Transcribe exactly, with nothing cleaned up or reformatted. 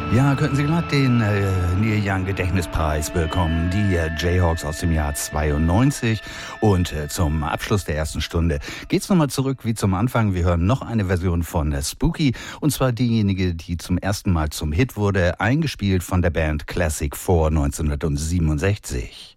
Ja, könnten Sie glatt den äh, Neil Young Gedächtnispreis bekommen, die äh, Jayhawks aus dem Jahr zweiundneunzig. Und äh, zum Abschluss der ersten Stunde geht's nochmal zurück wie zum Anfang. Wir hören noch eine Version von äh, Spooky, und zwar diejenige, die zum ersten Mal zum Hit wurde, eingespielt von der Band Classic vier neunzehnhundertsiebenundsechzig.